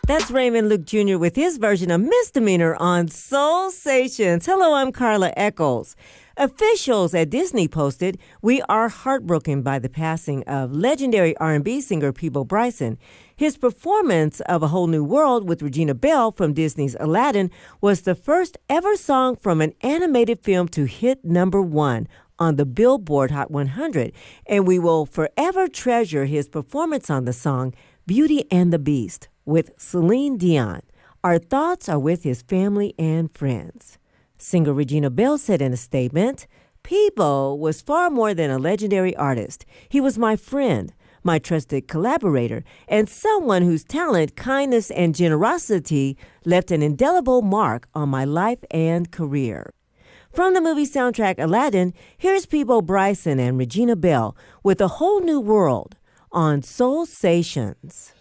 That's Raymond Luke Jr. with his version of Misdemeanor on Soul Stations. Hello, I'm Carla Eccles. Officials at Disney posted, "We are heartbroken by the passing of legendary R&B singer Peabo Bryson. His performance of A Whole New World with Regina Belle from Disney's Aladdin was the first ever song from an animated film to hit #1 on the Billboard Hot 100, and we will forever treasure his performance on the song Beauty and the Beast with Celine Dion. Our thoughts are with his family and friends." Singer Regina Belle said in a statement, "Peabo was far more than a legendary artist. He was my friend, my trusted collaborator, and someone whose talent, kindness, and generosity left an indelible mark on my life and career." From the movie soundtrack Aladdin, here's Peabo Bryson and Regina Belle with A Whole New World on Soul Stations.